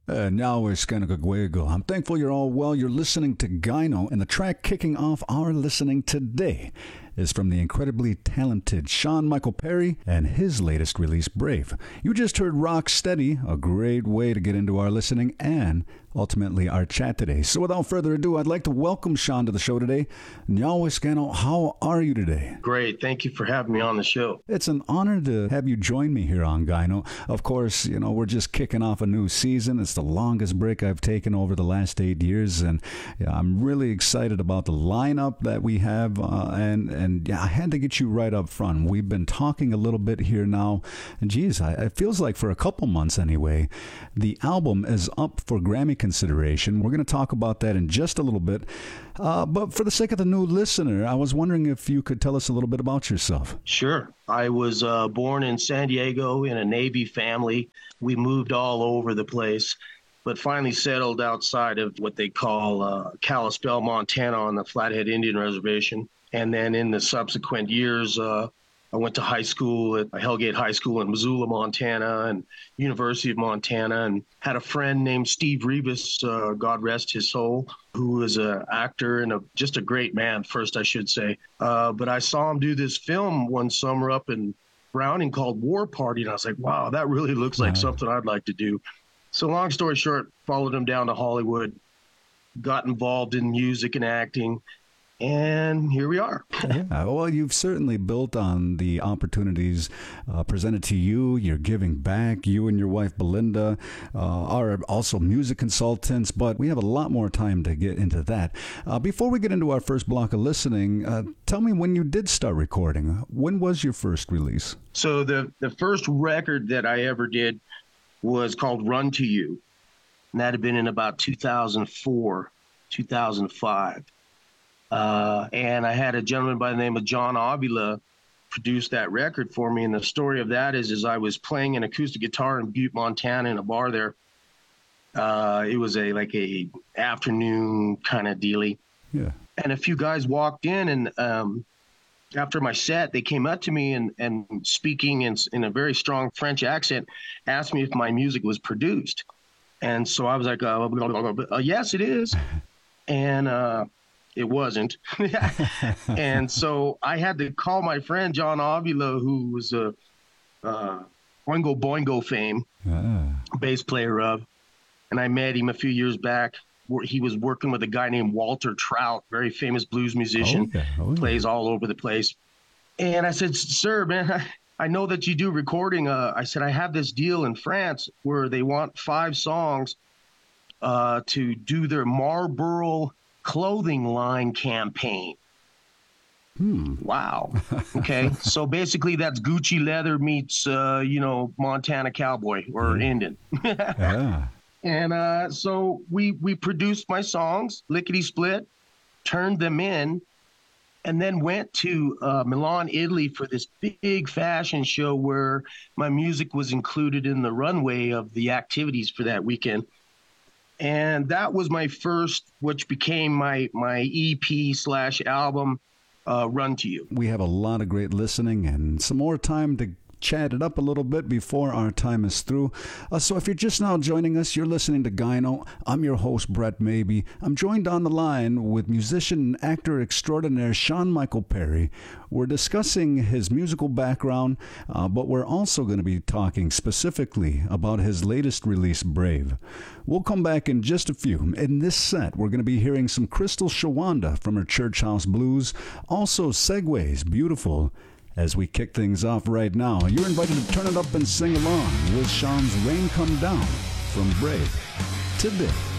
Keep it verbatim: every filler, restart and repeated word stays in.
Uh, now it's Kanakagwego. I'm thankful you're all well. You're listening to Gyno, and the track kicking off our listening today is from the incredibly talented Sean Michael Perry and his latest release, Brave. You just heard Rock Steady, a great way to get into our listening and ultimately our chat today. So without further ado, I'd like to welcome Sean to the show today. Nyaweskano, how are you today? Great. Thank you for having me on the show. It's an honor to have you join me here on Gyno. Of course, you know, we're just kicking off a new season. It's the longest break I've taken over the last eight years, and yeah, I'm really excited about the lineup that we have, uh, and, and yeah, I had to get you right up front. We've been talking a little bit here now, and geez, I, it feels like for a couple months anyway, the album is up for Grammy consideration. We're going to talk about that in just a little bit. Uh, but for the sake of the new listener, I was wondering if you could tell us a little bit about yourself. Sure. I was uh, born in San Diego in a Navy family. We moved all over the place, but finally settled outside of what they call uh, Kalispell, Montana on the Flathead Indian Reservation. And then in the subsequent years, uh, I went to high school at Hellgate High School in Missoula, Montana, and University of Montana, and had a friend named Steve Rivas, uh, God rest his soul, who was an actor and a, just a great man, first I should say. Uh, but I saw him do this film one summer up in Browning called War Party, and I was like, wow, that really looks like wow. something I'd like to do. So long story short, followed him down to Hollywood, got involved in music and acting, and here we are. Yeah, well, you've certainly built on the opportunities uh, presented to you. You're giving back. You and your wife, Belinda, uh, are also music consultants, but we have a lot more time to get into that. Uh, before we get into our first block of listening, uh, tell me when you did start recording. When was your first release? So the, the first record that I ever did was called Run to You, and that had been in about two thousand four, two thousand five. Uh, and I had a gentleman by the name of John Avila produce that record for me. And the story of that is, is I was playing an acoustic guitar in Butte, Montana, in a bar there. Uh, it was a like a afternoon kind of dealy. Yeah. And a few guys walked in, and um, after my set, they came up to me and, and speaking in, in a very strong French accent, asked me if my music was produced. And so I was like, uh, blah, blah, blah, uh, yes, it is. And uh, it wasn't. And so I had to call my friend John Avila, who was a uh, Oingo Boingo fame, ah. bass player of, and I met him a few years back. He was working with a guy named Walter Trout, very famous blues musician, okay. Oh, plays all over the place. And I said, sir, man, I, I know that you do recording. Uh, I said, I have this deal in France where they want five songs uh, to do their Marlboro clothing line campaign. Hmm. Wow. Okay. So basically that's Gucci leather meets, uh, you know, Montana cowboy or mm. Indian. Yeah. And uh, so we, we produced my songs, lickety split, turned them in, and then went to uh, Milan, Italy for this big fashion show where my music was included in the runway of the activities for that weekend. And that was my first, which became my my E P slash album, uh, Run to You. We have a lot of great listening and some more time to chat it up a little bit before our time is through. Uh, so if you're just now joining us, you're listening to Gyno. I'm your host, Brett Maybe. I'm joined on the line with musician and actor extraordinaire Sean Michael Perry. We're discussing his musical background, uh, but we're also going to be talking specifically about his latest release, Brave. We'll come back in just a few. In this set, we're going to be hearing some Crystal Shawanda from her Church House Blues, also Segways, Beautiful. As we kick things off right now, you're invited to turn it up and sing along with Sean's Rain Come Down from Brave today.